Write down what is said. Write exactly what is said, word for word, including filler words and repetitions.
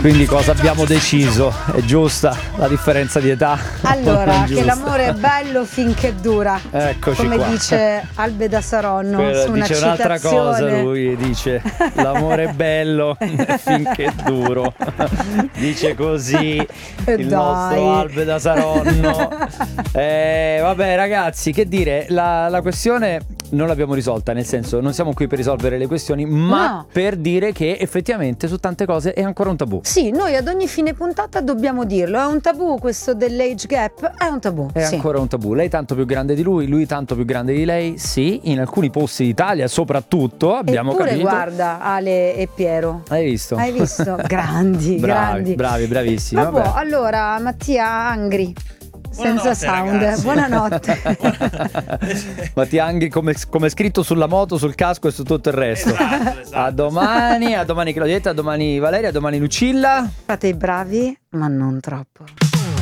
Quindi cosa abbiamo deciso? È giusta la differenza di età? Allora, che l'amore è bello finché dura. Eccoci come qua. dice Albe Saronno. Quello, su una dice un'altra citazione. cosa, lui dice l'amore è bello finché è duro. Dice così E il dai. nostro Albe da Saronno. Eh, vabbè ragazzi, che dire, la, la questione non l'abbiamo risolta, nel senso non siamo qui per risolvere le questioni, ma No. per dire che effettivamente su tante cose è ancora un tabù. Sì, noi ad ogni fine puntata dobbiamo dirlo. È un tabù questo dell'age gap? È un tabù. È sì. ancora un tabù. Lei tanto più grande di lui, lui tanto più grande di lei. Sì, in alcuni posti d'Italia soprattutto abbiamo Eppure capito. guarda Ale e Piero. Hai visto? Hai visto? Grandi, bravi, grandi. bravi, bravissimi. Vabbè, Vabbè. allora Mattia Angri. Senza Buonanotte, sound. ragazzi. Buonanotte. Mattia Angri come, come scritto sulla moto, sul casco e su tutto il resto. Esatto, esatto. A domani, a domani Claudietta, a domani Valeria, a domani Lucilla. Fate i bravi, ma non troppo.